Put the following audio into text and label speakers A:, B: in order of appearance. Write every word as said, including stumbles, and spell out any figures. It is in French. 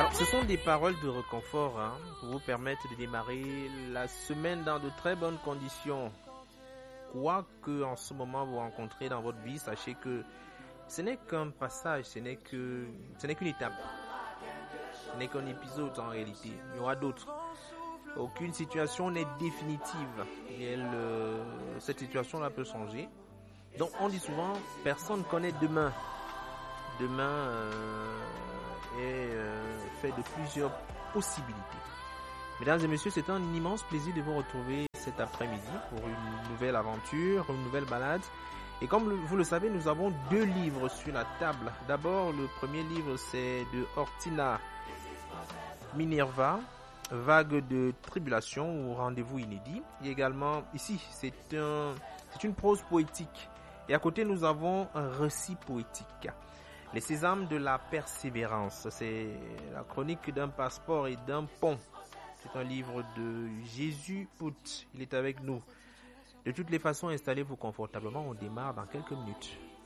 A: Alors, ce sont des paroles de réconfort hein, pour vous permettre de démarrer la semaine dans de très bonnes conditions. Quoi que en ce moment vous rencontrez dans votre vie, sachez que ce n'est qu'un passage, ce n'est que, ce n'est qu'une étape, ce n'est qu'un épisode en réalité. Il y aura d'autres. Aucune situation n'est définitive et elle, euh, cette situation-là peut changer. Donc on dit souvent, personne ne connaît demain. Demain euh, est euh, fait de plusieurs possibilités. Mesdames et messieurs, c'est un immense plaisir de vous retrouver cet après-midi pour une nouvelle aventure, une nouvelle balade. Et comme vous le savez, nous avons deux livres sur la table. D'abord, le premier livre, c'est de Ortina Minerva, Vague de tribulation ou rendez-vous inédit. Et également, ici, c'est un, c'est une prose poétique. Et à côté, nous avons un récit poétique. Les sésames de la persévérance, c'est la chronique d'un passeport et d'un pont. C'est un livre de Jésus Pout. Il est avec nous. De toutes les façons, installez-vous confortablement. On démarre dans quelques minutes.